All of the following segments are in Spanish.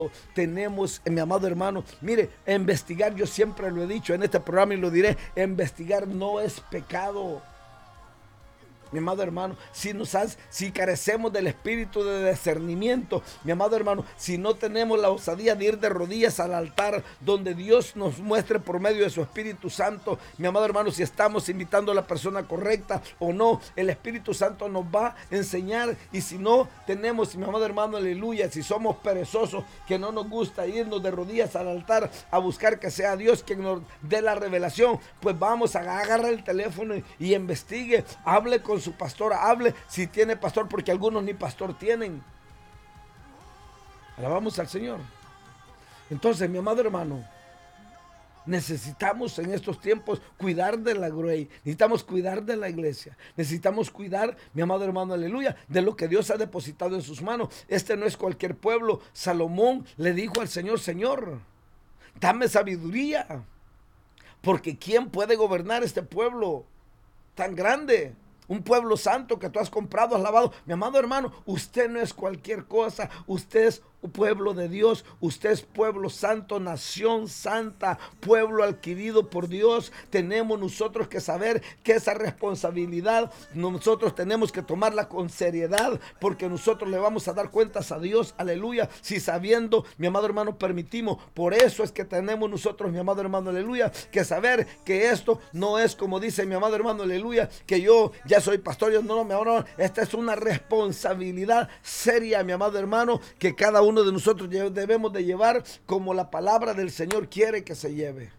Tenemos, mi amado hermano, mire, investigar, yo siempre lo he dicho en este programa y lo diré, investigar no es pecado. Mi amado hermano, si carecemos del espíritu de discernimiento, mi amado hermano, si no tenemos la osadía de ir de rodillas al altar donde Dios nos muestre por medio de su Espíritu Santo, mi amado hermano, si estamos invitando a la persona correcta o no, el Espíritu Santo nos va a enseñar. Y si no tenemos, mi amado hermano, aleluya, si somos perezosos, que no nos gusta irnos de rodillas al altar a buscar que sea Dios quien nos dé la revelación, pues vamos a agarrar el teléfono y investigue, hable con su pastor, hable si tiene pastor, porque algunos ni pastor tienen. Alabamos al Señor. Entonces, mi amado hermano, necesitamos en estos tiempos cuidar de la grey, necesitamos cuidar de la iglesia, necesitamos cuidar, mi amado hermano, aleluya, de lo que Dios ha depositado en sus manos. Este no es cualquier pueblo. Salomón le dijo al Señor: Señor, dame sabiduría, porque ¿quién puede gobernar este pueblo tan grande? Un pueblo santo que tú has comprado, has lavado. Mi amado hermano, usted no es cualquier cosa. Usted es un pueblo de Dios. Usted es pueblo santo, nación santa, pueblo adquirido por Dios. Tenemos nosotros que saber que esa responsabilidad nosotros tenemos que tomarla con seriedad, porque nosotros le vamos a dar cuentas a Dios, aleluya, si sabiendo, mi amado hermano, permitimos. Por eso es que tenemos nosotros, mi amado hermano, aleluya, que saber que esto no es como dice mi amado hermano, aleluya, que yo ya soy pastor. Yo no, mi amado hermano, esta es una responsabilidad seria, mi amado hermano, que cada uno de nosotros debemos de llevar como la palabra del Señor quiere que se lleve.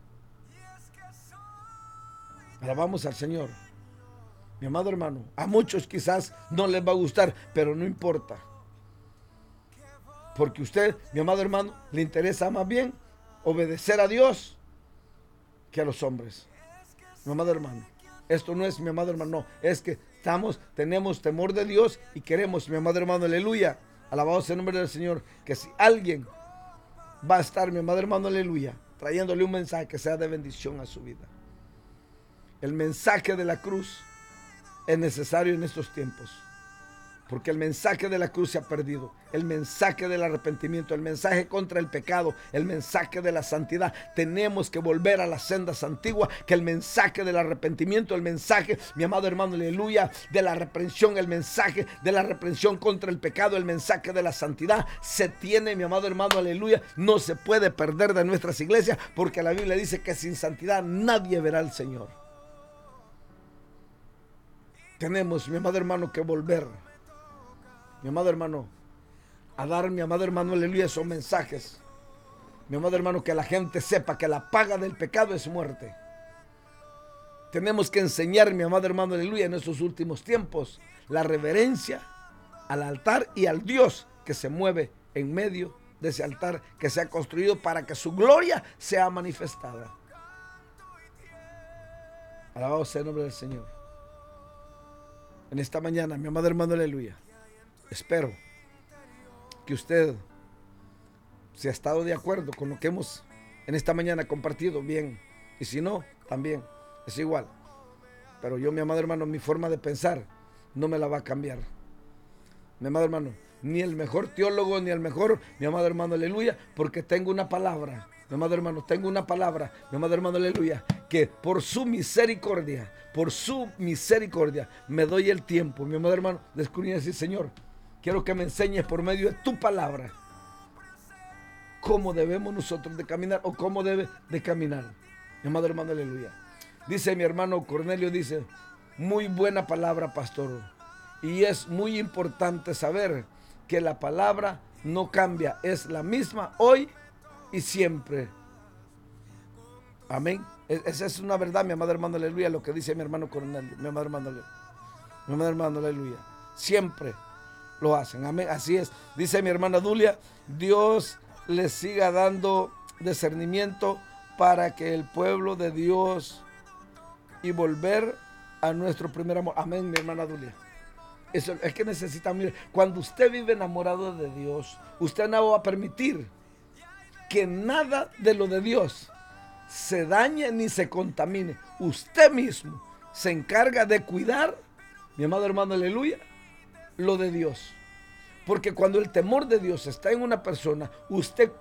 Alabamos al Señor. Mi amado hermano, a muchos quizás no les va a gustar, pero no importa, porque usted, mi amado hermano, le interesa más bien obedecer a Dios que a los hombres. Mi amado hermano, esto no es, mi amado hermano, no, es que tenemos temor de Dios y queremos, mi amado hermano, aleluya, alabado sea el nombre del Señor, que si alguien va a estar, mi amado hermano, aleluya, trayéndole un mensaje que sea de bendición a su vida. El mensaje de la cruz es necesario en estos tiempos, porque el mensaje de la cruz se ha perdido. El mensaje del arrepentimiento, el mensaje contra el pecado, el mensaje de la santidad. Tenemos que volver a las sendas antiguas, que el mensaje del arrepentimiento, el mensaje, mi amado hermano, aleluya, de la reprensión, el mensaje de la reprensión contra el pecado, el mensaje de la santidad se tiene, mi amado hermano, aleluya, no se puede perder de nuestras iglesias, porque la Biblia dice que sin santidad nadie verá al Señor. Tenemos, mi amado hermano, que volver, mi amado hermano, a dar, mi amado hermano, aleluya, esos mensajes. Mi amado hermano, que la gente sepa que la paga del pecado es muerte. Tenemos que enseñar, mi amado hermano, aleluya, en estos últimos tiempos, la reverencia al altar y al Dios que se mueve en medio de ese altar que se ha construido para que su gloria sea manifestada. Alabado sea el nombre del Señor. En esta mañana, mi amado hermano, aleluya, espero que usted, si ha estado de acuerdo con lo que hemos en esta mañana compartido, bien, y si no, también, es igual. Pero yo, mi amado hermano, mi forma de pensar no me la va a cambiar. Mi amado hermano, ni el mejor teólogo, ni el mejor, mi amado hermano, aleluya, porque tengo una palabra, mi amado hermano, tengo una palabra, mi amado hermano, aleluya, que por su misericordia, me doy el tiempo, mi amado hermano, de escudriñar y decir: Señor, quiero que me enseñes por medio de tu palabra cómo debemos nosotros de caminar, o cómo debe de caminar. Mi amado hermano, aleluya. Dice mi hermano Cornelio, dice: muy buena palabra, pastor. Y es muy importante saber que la palabra no cambia, es la misma hoy y siempre. Amén. Esa es una verdad, mi amado hermano, aleluya, lo que dice mi hermano Cornelio, mi amado hermano, aleluya. Siempre lo hacen, amén, así es. Dice mi hermana Dulia: Dios les siga dando discernimiento para que el pueblo de Dios y volver a nuestro primer amor. Amén, mi hermana Dulia. Eso es que necesitamos, mire, cuando usted vive enamorado de Dios, usted no va a permitir que nada de lo de Dios se dañe ni se contamine. Usted mismo se encarga de cuidar, mi amado hermano, aleluya, lo de Dios. Porque cuando el temor de Dios está en una persona, usted